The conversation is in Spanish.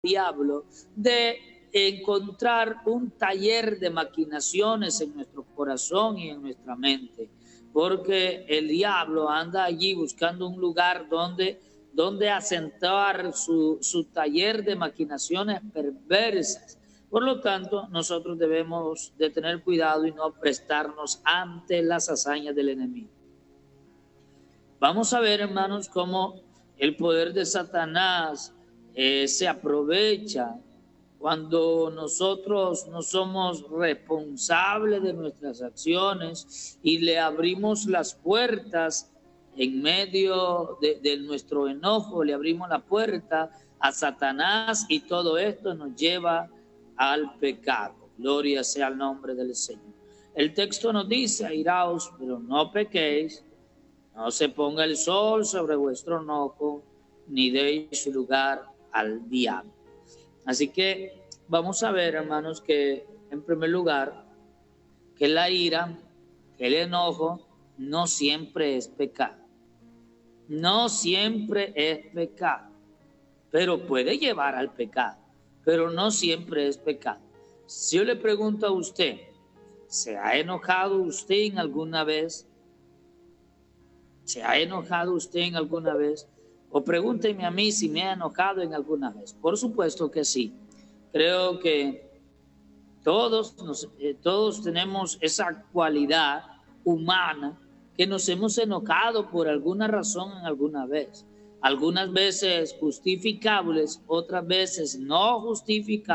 diablo de encontrar un taller de maquinaciones en nuestro corazón y en nuestra mente, porque el diablo anda allí buscando un lugar donde asentar su taller de maquinaciones perversas. Por lo tanto, nosotros debemos de tener cuidado y no prestarnos ante las hazañas del enemigo. Vamos a ver, hermanos, cómo el poder de Satanás se aprovecha cuando nosotros no somos responsables de nuestras acciones y le abrimos las puertas en medio de nuestro enojo, le abrimos la puerta a Satanás y todo esto nos lleva al pecado. Gloria sea el nombre del Señor. El texto nos dice: airaos, pero no pequéis. No se ponga el sol sobre vuestro enojo, ni deis lugar al diablo. Así que vamos a ver, hermanos, que en primer lugar, que la ira, que el enojo, no siempre es pecado. No siempre es pecado, pero puede llevar al pecado, pero no siempre es pecado. Si yo le pregunto a usted, ¿se ha enojado usted en alguna vez? ¿Se ha enojado usted en alguna vez? O pregúnteme a mí si me ha enojado en alguna vez. Por supuesto que sí. Creo que todos tenemos esa cualidad humana que nos hemos enojado por alguna razón en alguna vez. Algunas veces justificables, otras veces no justificables.